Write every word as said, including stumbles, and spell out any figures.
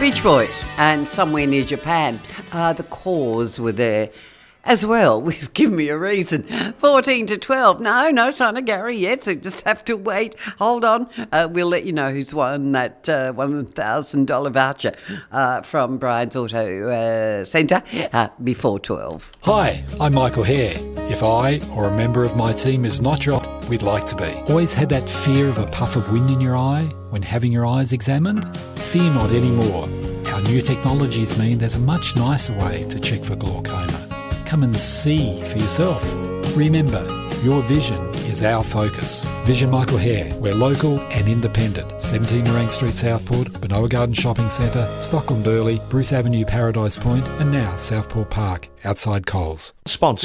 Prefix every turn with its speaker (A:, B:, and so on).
A: Beach Boys and Somewhere Near Japan. Uh, the Cause were there as well, which give me a reason. fourteen to twelve. No, no sign of Gary yet, so just have to wait. Hold on. Uh, we'll let you know who's won that uh, one thousand dollars voucher uh, from Brian's Auto uh, Centre uh, before twelve.
B: Hi, I'm Michael Hare. If I or a member of my team is not your, we'd like to be. Always had that fear of a puff of wind in your eye when having your eyes examined? Fear not anymore. Our new technologies mean there's a much nicer way to check for glaucoma. Come and see for yourself. Remember, your vision is our focus. Vision Michael Hare. We're local and independent. seventeen Nerang Street, Southport, Benoa Garden Shopping Centre, Stockland Burley, Bruce Avenue, Paradise Point, and now Southport Park, outside Coles.
C: Sponsor.